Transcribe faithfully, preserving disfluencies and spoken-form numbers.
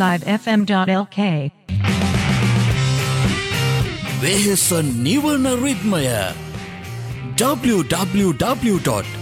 live f m dot l k. වෙහෙස නිවන රිද්මය w w w dot